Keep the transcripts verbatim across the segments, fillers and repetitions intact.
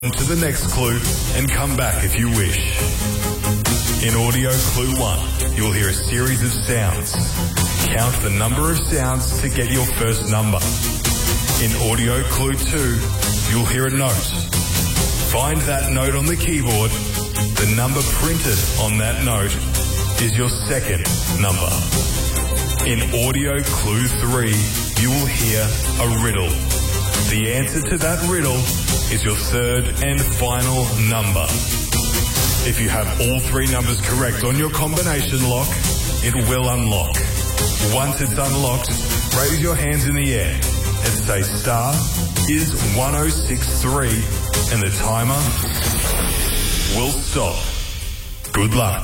to the next clue and come back if you wish. In audio clue one, you'll hear a series of sounds. Count the number of sounds to get your first number. In audio clue two, you'll hear a note. Find that note on the keyboard. The number printed on that note is your second number. In audio clue three, you will hear a riddle. The answer to that riddle is your third and final number. If you have all three numbers correct on your combination lock, it will unlock. Once it's unlocked, raise your hands in the air and say star is one oh six three and the timer will stop. Good luck.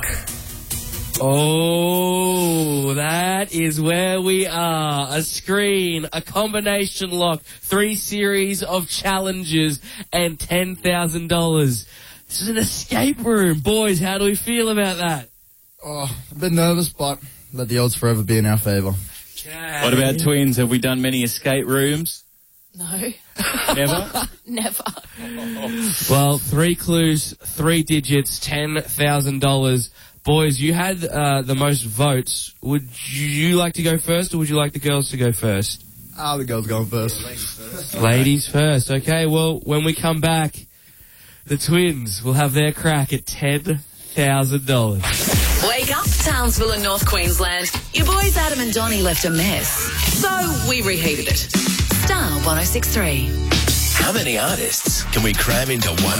Oh, that is where we are. A screen, a combination lock, three series of challenges, and ten thousand dollars. This is an escape room. Boys, how do we feel about that? Oh, a bit nervous, but let the odds forever be in our favour. Okay. What about twins? Have we done many escape rooms? No. Never? Never. Well, three clues, three digits, ten thousand dollars. Boys, you had uh, the most votes. Would you like to go first, or would you like the girls to go first? Ah, the girls going first. Ladies first. Okay, well, when we come back, the twins will have their crack at ten thousand dollars. Wake up, Townsville and North Queensland. Your boys Adam and Donnie left a mess, so we reheated it. Star one oh six three. How many artists can we cram into one